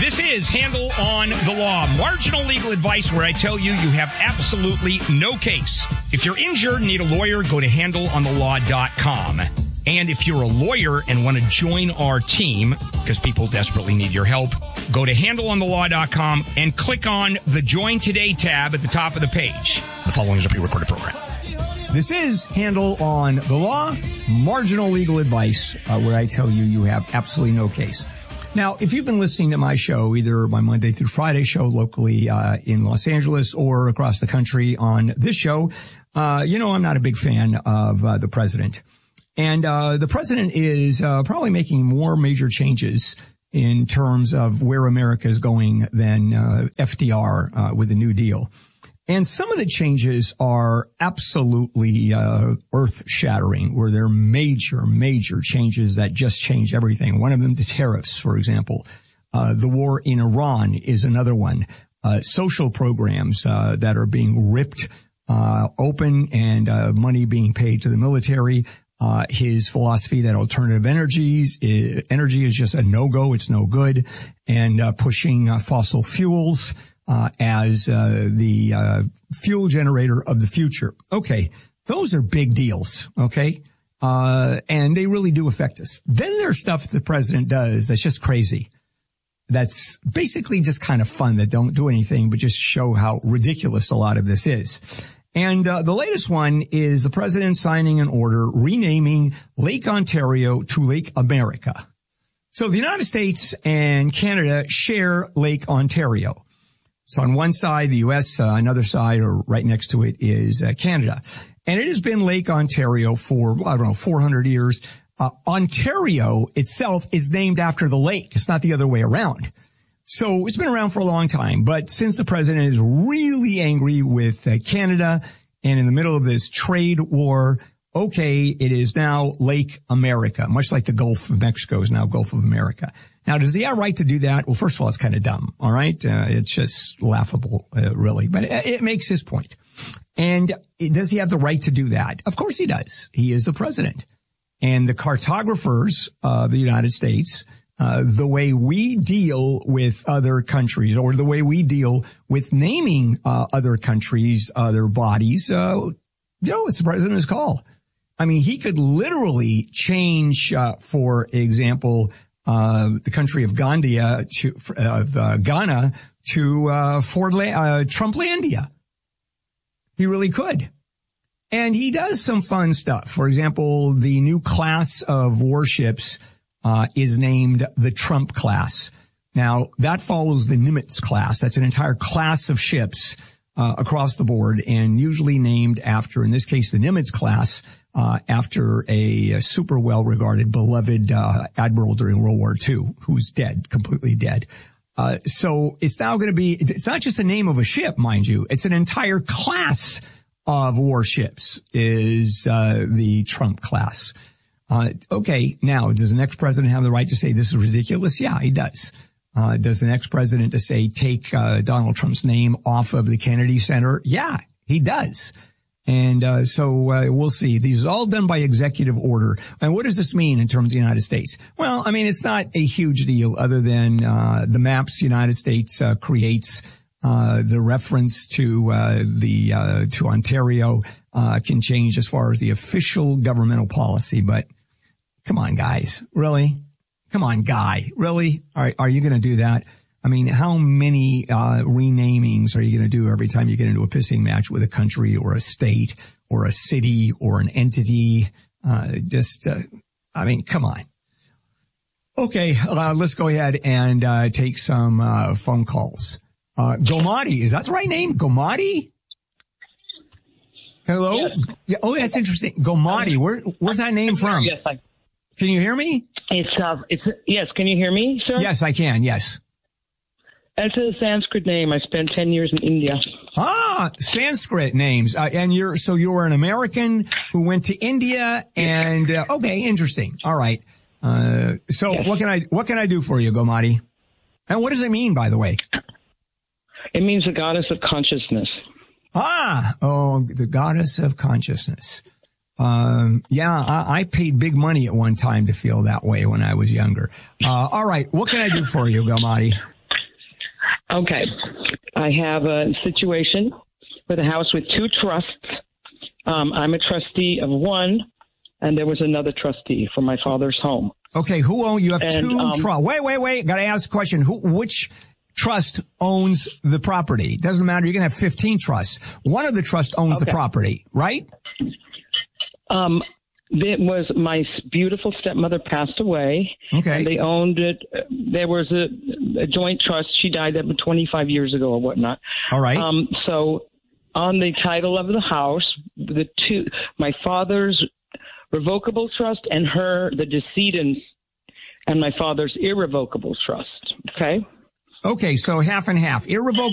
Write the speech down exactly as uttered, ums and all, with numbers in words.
This is Handle on the Law, marginal legal advice where I tell you you have absolutely no case. If you're injured and need a lawyer, go to handle on the law dot com. And if you're a lawyer and want to join our team, because people desperately need your help, go to handle on the law dot com and click on the Join Today tab at the top of the page. The following is a pre-recorded program. This is Handle on the Law, marginal legal advice, uh, where I tell you you have absolutely no case. Now, if you've been listening to my show, either my Monday through Friday show locally uh, in Los Angeles or across the country on this show, uh, you know I'm not a big fan of uh, the president. And uh the president is uh probably making more major changes in terms of where America is going than uh F D R uh with the New Deal. And some of the changes are absolutely uh earth-shattering, where they're major, major changes that just change everything. One of them, the tariffs, for example. Uh the war in Iran is another one. Uh social programs uh that are being ripped uh open and uh money being paid to the military. Uh, his philosophy that alternative energies, uh, energy is just a no-go. It's no good. And, uh, pushing uh, fossil fuels, uh, as, uh, the, uh, fuel generator of the future. Okay. Those are big deals. Okay. Uh, and they really do affect us. Then there's stuff the president does that's just crazy. That's basically just kind of fun, that don't do anything, but just show how ridiculous a lot of this is. And uh, the latest one is the president signing an order renaming Lake Ontario to Lake America. So the United States and Canada share Lake Ontario. So on one side, the U S, uh, another side, or right next to it, is uh, Canada. And it has been Lake Ontario for, I don't know, four hundred years. Uh, Ontario itself is named after the lake. It's not the other way around. So it's been around for a long time, but since the president is really angry with uh, Canada and in the middle of this trade war, okay, it is now Lake America, much like the Gulf of Mexico is now Gulf of America. Now, does he have a right to do that? Well, first of all, it's kind of dumb, all right? Uh, it's just laughable, uh, really, but it, it makes his point. And does he have the right to do that? Of course he does. He is the president. And the cartographers of the United States, Uh, the way we deal with other countries, or the way we deal with naming uh, other countries, other bodies, uh, you know, it's the president's call. I mean, he could literally change, uh, for example, uh, the country of Gandia to, of uh, Ghana to uh, Fordla- uh, Trumplandia. He really could. And he does some fun stuff. For example, the new class of warships Uh, is named the Trump class. Now, that follows the Nimitz class. That's an entire class of ships uh, across the board, and usually named after, in this case, the Nimitz class, uh, after a, a super well-regarded, beloved uh, admiral during World War Two, who's dead, completely dead. Uh, so it's now going to be, it's not just the name of a ship, mind you. It's an entire class of warships is uh, the Trump class. Uh, okay, now, does the next president have the right to say this is ridiculous? Yeah, he does. Uh, does the next president to say take uh, Donald Trump's name off of the Kennedy Center? Yeah, he does. And uh, so uh, we'll see. These are all done by executive order. And what does this mean in terms of the United States? Well, I mean, it's not a huge deal other than uh, the maps the United States uh, creates. Uh, the reference to, uh, the, uh, to Ontario, uh, can change as far as the official governmental policy. But come on, guys. Really? Come on, guy. Really? Are, are you going to do that? I mean, how many, uh, renamings are you going to do every time you get into a pissing match with a country or a state or a city or an entity? Uh, just, uh, I mean, come on. Okay. Uh, let's go ahead and, uh, take some, uh, phone calls. Uh, Gomati, is that the right name? Gomati? Hello? Yes. Yeah, oh, that's interesting. Gomati, where, where's that name from? Yes, I. Can you hear me? It's, uh, it's, yes, can you hear me, sir? Yes, I can, yes. It's a Sanskrit name. I spent ten years in India. Ah, Sanskrit names. Uh, and you're, so you're an American who went to India and, uh, okay, interesting. All right. Uh, so yes. what can I, what can I do for you, Gomati? And what does it mean, by the way? It means the goddess of consciousness. Ah, oh, the goddess of consciousness. Um, yeah, I, I paid big money at one time to feel that way when I was younger. Uh, all right. What can I do for you, Gomati? Okay. I have a situation with a house with two trusts. Um, I'm a trustee of one, and there was another trustee for my father's home. Okay, who own? You have And, two um, trusts. Wait, wait, wait. Got to ask a question. Who? Which trust owns the property? Doesn't matter. You can have fifteen trusts. One of the trusts owns Okay. the property, right? Um, it was my beautiful stepmother passed away. Okay. And they owned it. There was a, a joint trust. She died about twenty-five years ago or whatnot. All right. Um, so on the title of the house, the two, my father's revocable trust and her, the decedent's, and my father's irrevocable trust. Okay. Okay, so half and half. Irrevocable